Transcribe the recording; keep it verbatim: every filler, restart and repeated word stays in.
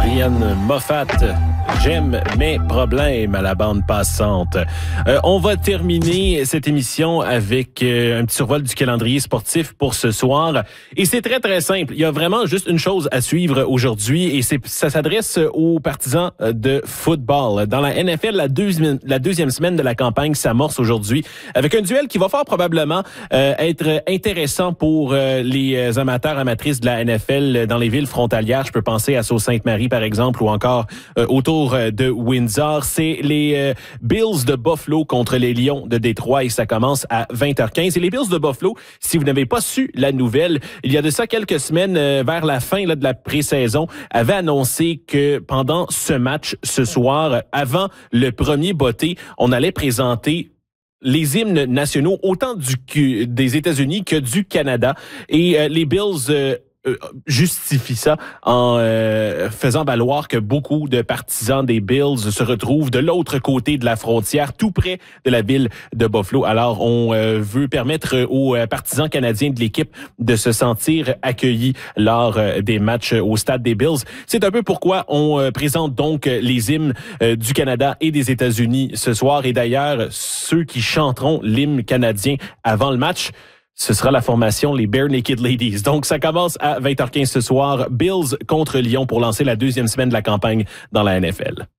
Ariane Moffat. J'aime mes problèmes à la bande passante. Euh, on va terminer cette émission avec euh, un petit survol du calendrier sportif pour ce soir. Et c'est très, très simple. Il y a vraiment juste une chose à suivre aujourd'hui et c'est, ça s'adresse aux partisans de football. Dans la N F L, la deuxième, la deuxième semaine de la campagne s'amorce aujourd'hui avec un duel qui va fort probablement euh, être intéressant pour euh, les amateurs, amatrices de la N F L dans les villes frontalières. Je peux penser à Sault-Sainte-Marie, par exemple, ou encore euh, autour de Windsor. C'est les euh, Bills de Buffalo contre les Lions de Détroit et ça commence à vingt heures quinze. Et les Bills de Buffalo, si vous n'avez pas su la nouvelle, il y a de ça quelques semaines, euh, vers la fin là, de la pré-saison, avaient annoncé que pendant ce match, ce soir, avant le premier botté, on allait présenter les hymnes nationaux autant du, des États-Unis que du Canada. Et euh, les Bills euh, Euh, justifie ça en euh, faisant valoir que beaucoup de partisans des Bills se retrouvent de l'autre côté de la frontière, tout près de la ville de Buffalo. Alors, on euh, veut permettre aux euh, partisans canadiens de l'équipe de se sentir accueillis lors euh, des matchs au stade des Bills. C'est un peu pourquoi on euh, présente donc les hymnes euh, du Canada et des États-Unis ce soir. Et d'ailleurs, ceux qui chanteront l'hymne canadien avant le match, ce sera la formation les Bare Naked Ladies. Donc, ça commence à vingt heures quinze ce soir. Bills contre Lyon pour lancer la deuxième semaine de la campagne dans la N F L.